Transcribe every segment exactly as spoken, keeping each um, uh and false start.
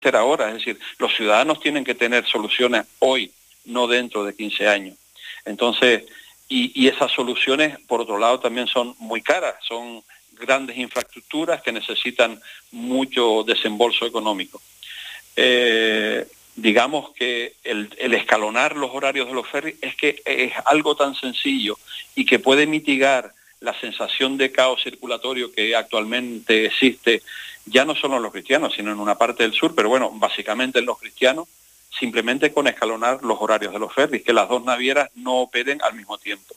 hacer ahora, es decir, los ciudadanos tienen que tener soluciones hoy, no dentro de quince años. Entonces, y, y esas soluciones, por otro lado, también son muy caras, son grandes infraestructuras que necesitan mucho desembolso económico. Eh, digamos que el, el escalonar los horarios de los ferries es que es algo tan sencillo y que puede mitigar la sensación de caos circulatorio que actualmente existe, ya no solo en los cristianos, sino en una parte del sur, pero bueno, básicamente en los cristianos, simplemente con escalonar los horarios de los ferries, que las dos navieras no operen al mismo tiempo.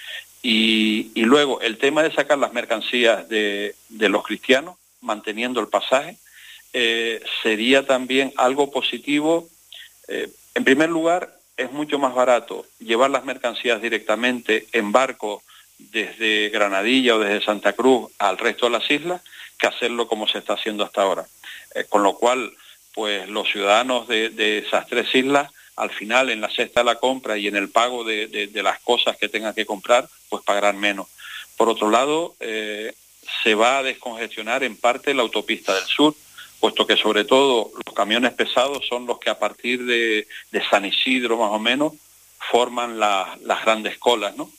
Y, y luego el tema de sacar las mercancías de, de los cristianos, manteniendo el pasaje, eh, sería también algo positivo. Eh, en primer lugar, es mucho más barato llevar las mercancías directamente en barco desde Granadilla o desde Santa Cruz al resto de las islas, que hacerlo como se está haciendo hasta ahora. Eh, con lo cual, pues los ciudadanos de, de esas tres islas, al final, en la cesta de la compra y en el pago de, de, de las cosas que tengan que comprar, pues pagarán menos. Por otro lado, eh, se va a descongestionar en parte la autopista del sur, puesto que sobre todo los camiones pesados son los que a partir de, de San Isidro más o menos forman la, las grandes colas, ¿no?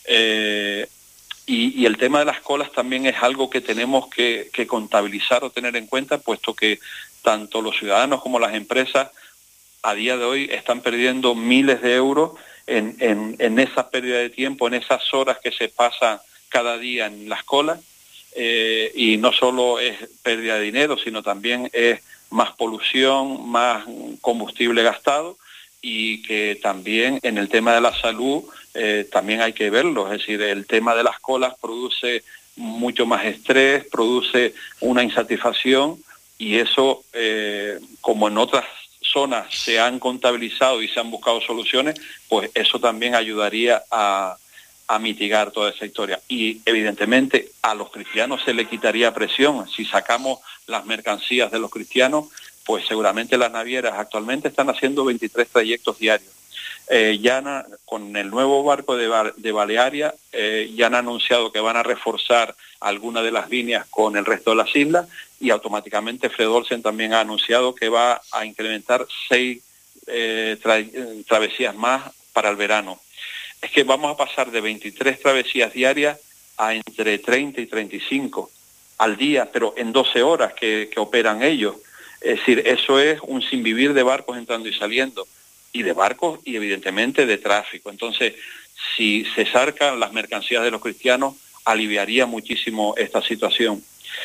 Eh, y, y el tema de las colas también es algo que tenemos que, que contabilizar o tener en cuenta, puesto que tanto los ciudadanos como las empresas a día de hoy están perdiendo miles de euros en, en, en esa pérdida de tiempo, en esas horas que se pasan cada día en las colas, eh, y no solo es pérdida de dinero, sino también es más polución, más combustible gastado, y que también en el tema de la salud eh, también hay que verlo, es decir, el tema de las colas produce mucho más estrés, produce una insatisfacción, y eso, eh, como en otras zonas se han contabilizado y se han buscado soluciones, pues eso también ayudaría a, a mitigar toda esa historia. Y evidentemente a los cristianos se le quitaría presión. Si sacamos las mercancías de los cristianos, pues seguramente las navieras actualmente están haciendo veintitrés trayectos diarios. Eh, ya na, con el nuevo barco de, de Balearia, eh, ya han anunciado que van a reforzar algunas de las líneas con el resto de las islas, y automáticamente Fred Olsen también ha anunciado que va a incrementar seis eh, tra travesías más para el verano. Es que vamos a pasar de veintitrés travesías diarias a entre treinta y treinta y cinco al día, pero en doce horas que, que operan ellos. Es decir, eso es un sinvivir de barcos entrando y saliendo, y de barcos y evidentemente de tráfico. Entonces, si se sacan las mercancías de los cristianos, aliviaría muchísimo esta situación.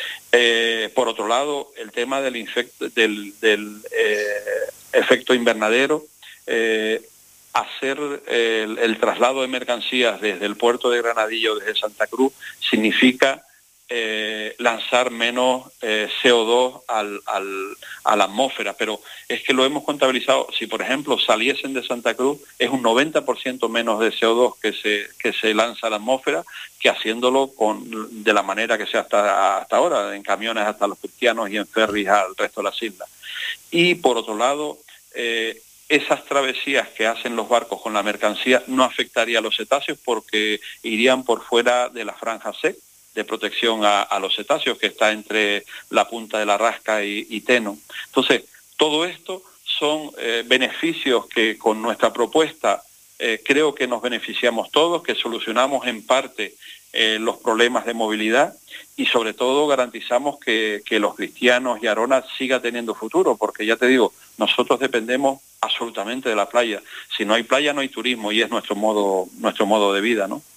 Eh, por otro lado, el tema del, del, del eh, efecto invernadero, eh, hacer el, el traslado de mercancías desde el puerto de Granadilla o desde Santa Cruz significa eh, lanzar menos eh, C O dos al, al, a la atmósfera, pero es que lo hemos contabilizado. Si por ejemplo saliesen de Santa Cruz, es un noventa por ciento menos de C O dos que se, que se lanza a la atmósfera, que haciéndolo con, de la manera que sea hasta, hasta ahora, en camiones hasta los cristianos y en ferries al resto de las islas. Y por otro lado, eh, esas travesías que hacen los barcos con la mercancía no afectaría a los cetáceos, porque irían por fuera de la franja C de protección a, a los cetáceos, que está entre la punta de la Rasca y, y Teno. Entonces, todo esto son eh, beneficios que con nuestra propuesta eh, creo que nos beneficiamos todos, que solucionamos en parte eh, los problemas de movilidad, y sobre todo garantizamos que, que los cristianos y Arona siga teniendo futuro, porque ya te digo, nosotros dependemos absolutamente de la playa. Si no hay playa no hay turismo, y es nuestro modo, nuestro modo de vida, ¿no?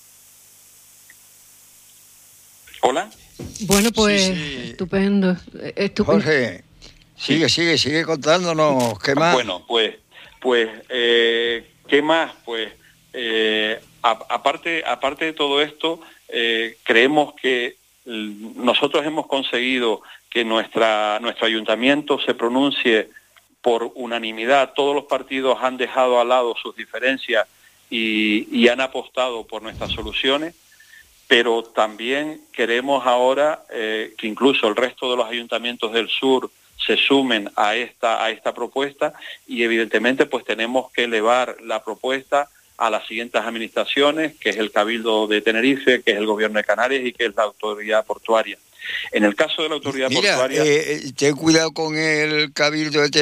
¿Hola? Bueno, pues sí, sí. Estupendo, estupendo. Jorge, sigue, sí. sigue, sigue contándonos, ¿qué más? Bueno, pues, pues, eh, ¿qué más? Pues, eh, a, aparte, aparte de todo esto, eh, creemos que nosotros hemos conseguido que nuestra, nuestro ayuntamiento se pronuncie por unanimidad. Todos los partidos han dejado al lado sus diferencias y, y han apostado por nuestras soluciones. Pero también queremos ahora eh, que incluso el resto de los ayuntamientos del sur se sumen a esta, a esta propuesta, y evidentemente pues tenemos que elevar la propuesta a las siguientes administraciones, que es el Cabildo de Tenerife, que es el Gobierno de Canarias y que es la Autoridad Portuaria. En el caso de la autoridad Mira, portuaria... Eh, ten cuidado con el cabildo de